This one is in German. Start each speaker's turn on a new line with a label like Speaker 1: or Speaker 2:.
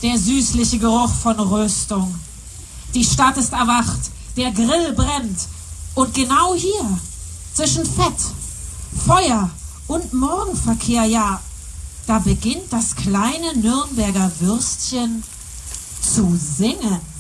Speaker 1: der süßliche Geruch von Röstung. Die Stadt ist erwacht, der Grill brennt. Und genau hier, zwischen Fett, Feuer und Morgenverkehr, ja, da beginnt das kleine Nürnberger Würstchen zu singen.